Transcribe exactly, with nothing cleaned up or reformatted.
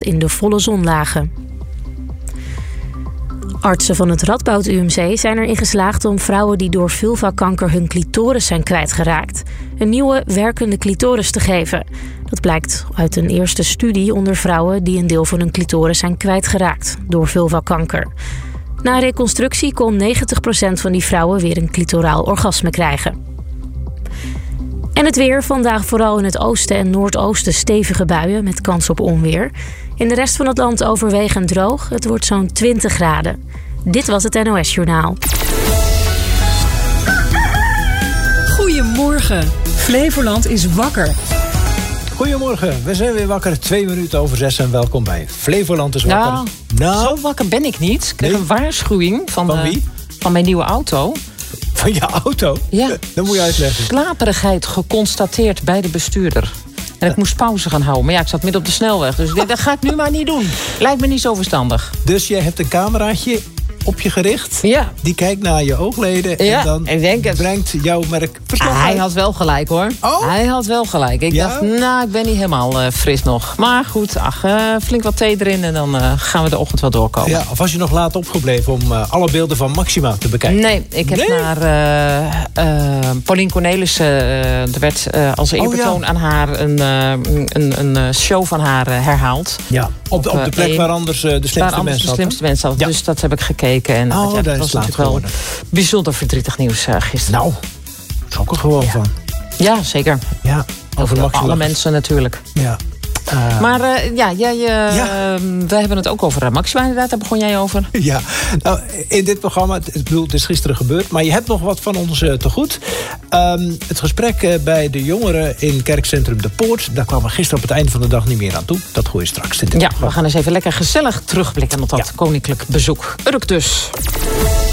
in de volle zon lagen. Artsen van het Radboud U M C zijn erin geslaagd om vrouwen die door vulvakanker hun clitoris zijn kwijtgeraakt een nieuwe werkende clitoris te geven. Dat blijkt uit een eerste studie onder vrouwen die een deel van hun clitoris zijn kwijtgeraakt door vulvakanker. Na reconstructie kon negentig procent van die vrouwen weer een clitoraal orgasme krijgen. En het weer, vandaag vooral in het oosten en noordoosten stevige buien met kans op onweer. In de rest van het land overwegend droog. Het wordt zo'n twintig graden. Dit was het N O S Journaal. Goedemorgen. Flevoland is wakker. Goedemorgen, we zijn weer wakker. Twee minuten over zes en welkom bij Flevoland is wakker. Nou, nou zo wakker ben ik niet. Ik kreeg nee. een waarschuwing van, Van de, wie? van mijn nieuwe auto. Van je auto? Ja. Dat moet je uitleggen. Slaperigheid geconstateerd bij de bestuurder. En ik moest pauze gaan houden. Maar ja, ik zat midden op de snelweg. Dus ik dacht, dat ga ik nu maar niet doen. Lijkt me niet zo verstandig. Dus jij hebt een cameraatje op je gericht. Ja. Die kijkt naar je oogleden. Ja, en dan ik denk het. brengt jouw merk verslag Ah, hij uit. had wel gelijk, hoor. Oh? Hij had wel gelijk. Ik Ja? dacht, nou, ik ben niet helemaal uh, fris nog. Maar goed, ach, uh, flink wat thee erin. En dan uh, gaan we de ochtend wel doorkomen. Ja, of was je nog laat opgebleven om uh, alle beelden van Maxima te bekijken? Nee, ik heb Nee? naar uh, uh, Paulien Cornelissen. Uh, er werd uh, als eerbetoon Oh, ja. aan haar een, uh, een, een uh, show van haar uh, herhaald. Ja, op de, op de Op, uh, plek één- waar anders uh, de slimste Waar anders mensen de zaten. slimste mensen hadden. Ja. Dus dat heb ik gekeken. En Oh, ja, daar dat is was laat natuurlijk wel bijzonder verdrietig nieuws uh, gisteren. Nou, schrok er gewoon van. Ja, zeker. Ja, over Over Maxima. alle mensen natuurlijk. Ja. Uh, Maar uh, ja, jij, uh, Ja. uh, wij hebben het ook over uh, Maxima inderdaad. Daar begon jij over. Ja, nou, in dit programma, het, ik bedoel, het is gisteren gebeurd, maar je hebt nog wat van ons uh, te goed. Um, het gesprek uh, bij de jongeren in kerkcentrum De Poort, daar kwamen we gisteren op het einde van de dag niet meer aan toe. Dat gooi je straks. In dit Ja, programma. we gaan eens even lekker gezellig terugblikken op dat Ja. koninklijk bezoek. Urk dus.